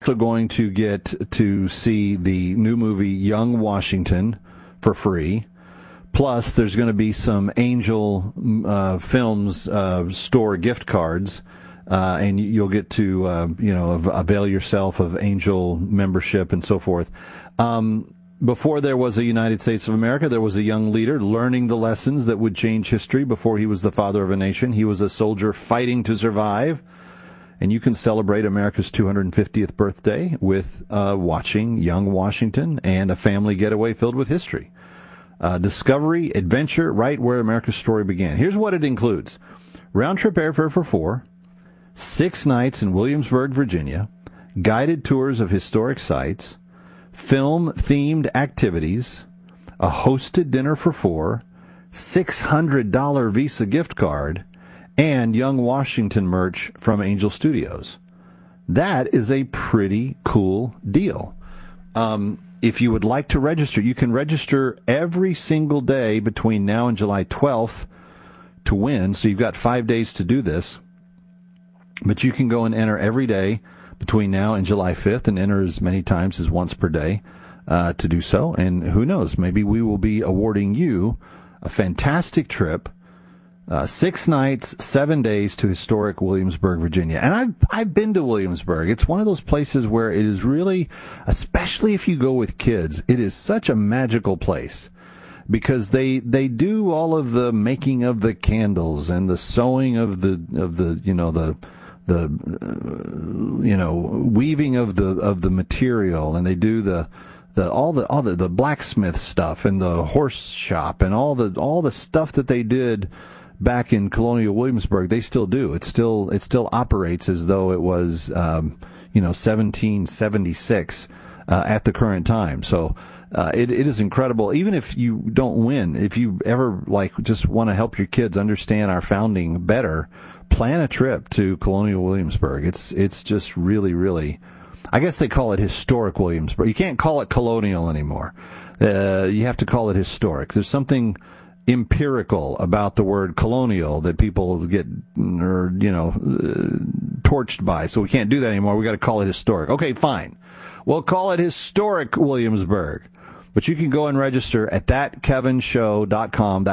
are going to get to see the new movie Young Washington for free. Plus, there's going to be some Angel Films store gift cards, and you'll get to avail yourself of Angel membership and so forth. Before there was a United States of America, there was a young leader learning the lessons that would change history. Before he was the father of a nation, he was a soldier fighting to survive. And you can celebrate America's 250th birthday with watching Young Washington and a family getaway filled with history. Discovery, adventure, right where America's story began. Here's what it includes. Round-trip airfare for 4, 6 nights in Williamsburg, Virginia, guided tours of historic sites, film-themed activities, a hosted dinner for 4, $600 Visa gift card, and Young Washington merch from Angel Studios. That is a pretty cool deal. If you would like to register, you can register every single day between now and July 12th to win. So you've got 5 days to do this. But you can go and enter every day between now and July 5th and enter as many times as once per day to do so. And who knows, maybe we will be awarding you a fantastic trip, 6 nights, 7 days to historic Williamsburg, Virginia. And I've been to Williamsburg. It's one of those places where it is really, especially if you go with kids, it is such a magical place. Because they do all of the making of the candles and the sewing of the weaving of the material, and they do all the blacksmith stuff and the horse shop and all the stuff that they did back in Colonial Williamsburg. They still do. It still operates as though it was 1776 at the current time. So it is incredible. Even if you don't win, if you ever just want to help your kids understand our founding better, plan a trip to Colonial Williamsburg. It's just really, really, I guess they call it historic Williamsburg. You can't call it colonial anymore. You have to call it historic. There's something empirical about the word colonial that people get torched by. So we can't do that anymore. We got to call it historic. Okay, fine. We'll call it historic Williamsburg. But you can go and register at thatkevinshow.com,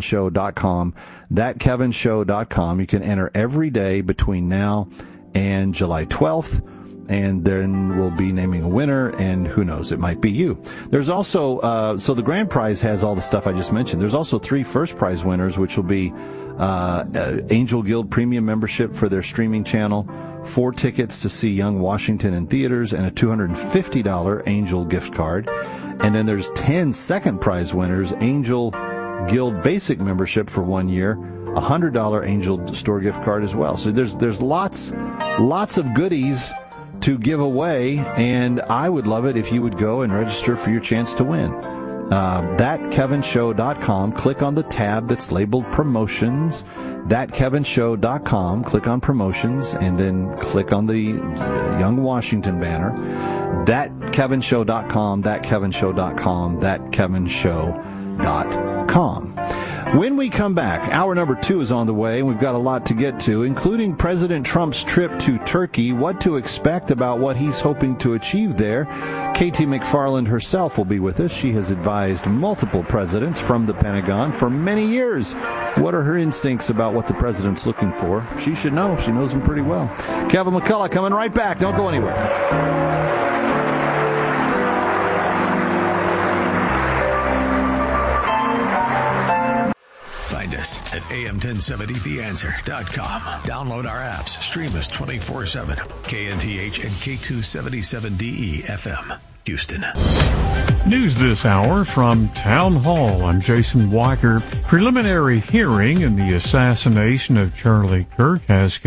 thatkevinshow.com. You can enter every day between now and July 12th, and then we'll be naming a winner, and who knows, it might be you. There's also, so the grand prize has all the stuff I just mentioned. There's also 3 first prize winners, which will be Angel Guild Premium membership for their streaming channel, 4 tickets to see Young Washington in theaters, and a $250 Angel gift card. And then there's 10 second prize winners, Angel Guild Basic membership for 1 year, a $100 Angel store gift card as well. So there's lots of goodies to give away, and I would love it if you would go and register for your chance to win. Thatkevinshow.com, click on the tab that's labeled promotions, thatkevinshow.com, click on promotions, and then click on the Young Washington banner. Thatkevinshow.com, thatkevinshow.com, thatkevinshow.com. When we come back, hour number 2 is on the way, and we've got a lot to get to, including President Trump's trip to Turkey, what to expect about what he's hoping to achieve there. Katie McFarland herself will be with us. She has advised multiple presidents from the Pentagon for many years. What are her instincts about what the president's looking for? She should know. She knows them pretty well. Kevin McCullough coming right back. Don't go anywhere. At AM1070theanswer.com. Download our apps. Stream us 24/7. KNTH and K277DE FM. Houston. News this hour from Town Hall. I'm Jason Weicker. Preliminary hearing in the assassination of Charlie Kirk has